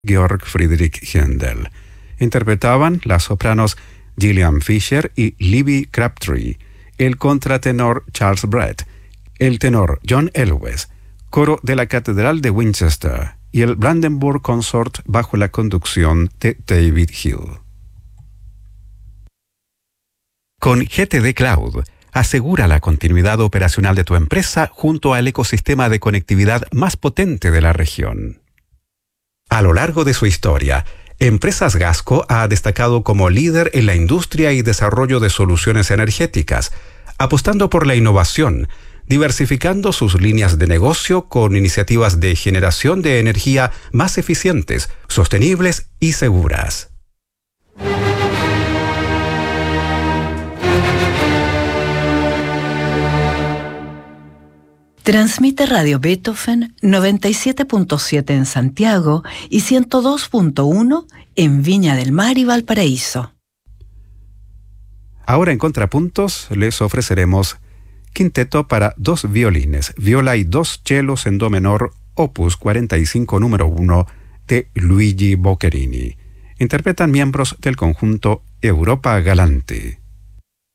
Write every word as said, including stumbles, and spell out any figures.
Georg Friedrich Händel. Interpretaban las sopranos Gillian Fisher y Libby Crabtree, el contratenor Charles Brett, el tenor John Elwes, coro de la Catedral de Winchester y el Brandenburg Consort bajo la conducción de David Hill. Con G T D Cloud, asegura la continuidad operacional de tu empresa junto al ecosistema de conectividad más potente de la región. A lo largo de su historia, Empresas Gasco ha destacado como líder en la industria y desarrollo de soluciones energéticas, apostando por la innovación, diversificando sus líneas de negocio con iniciativas de generación de energía más eficientes, sostenibles y seguras. Transmite Radio Beethoven noventa y siete punto siete en Santiago y ciento dos punto uno en Viña del Mar y Valparaíso. Ahora en Contrapuntos les ofreceremos Quinteto para dos violines, viola y dos chelos en do menor, opus cuarenta y cinco número uno de Luigi Boccherini. Interpretan miembros del conjunto Europa Galante.